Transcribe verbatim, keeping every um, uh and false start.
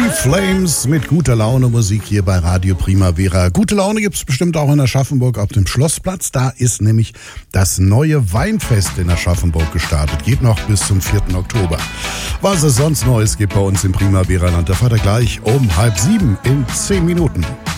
Flames mit guter Laune Musik hier bei Radio Primavera. Gute Laune gibt's bestimmt auch in Aschaffenburg auf dem Schlossplatz. Da ist nämlich das neue Weinfest in Aschaffenburg gestartet. Geht noch bis zum vierten Oktober. Was es sonst Neues gibt bei uns im Primavera-Land, erfahrt ihr gleich um halb sieben in zehn Minuten.